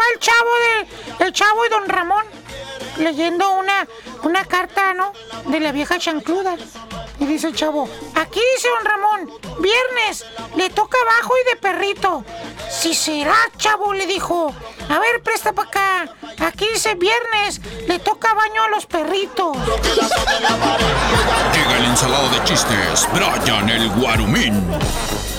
el chavo y don Ramón leyendo una carta, ¿no? De la vieja chancluda. Y dice el chavo, aquí dice don Ramón, viernes, le toca bajo y de perrito. Si será, chavo, le dijo. A ver, presta para acá. Aquí dice viernes, le toca baño a los perritos. Llega el ensalado de chistes, Brian el Guarumín.